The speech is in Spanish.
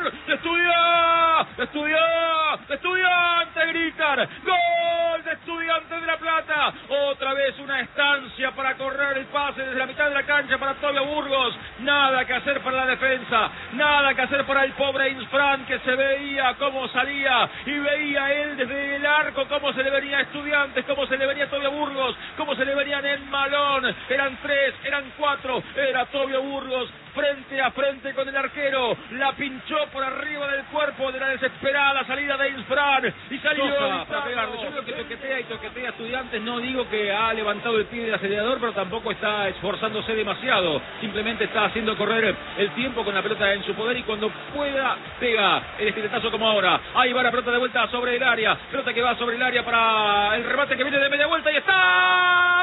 ¡Estudiantes! Gritan. ¡Gol de Estudiantes de La Plata! Otra vez una estancia para correr el pase desde la mitad de la cancha para Tobio Burgos. Nada que hacer para la defensa, nada que hacer para el pobre Insfran, que se veía cómo salía y veía él desde el arco cómo se le venía a Estudiantes, cómo se le venía a Tobio Burgos, cómo se le venían en Malón. Eran 3, eran 4, era Tobio Burgos frente a frente con el arquero. La pinchó por arriba del cuerpo de la desesperada salida de Insfran y salió para pegarle. Yo creo que toquetea y toquetea a Estudiantes. No digo que ha levantado el pie del acelerador, pero tampoco está esforzándose demasiado. Simplemente está haciendo correr el tiempo con la pelota en su poder y cuando pueda pega el estiletazo como ahora. Ahí va la pelota de vuelta sobre el área. Pelota que va sobre el área para el remate que viene de media vuelta y está.